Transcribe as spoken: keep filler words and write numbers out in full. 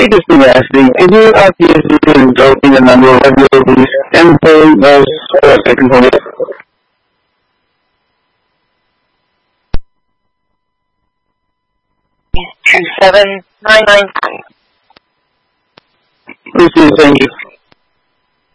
latest investing, is it obvious to result in the number of liabilities and paying us for a second home? two seven nine nine. Please, thank you.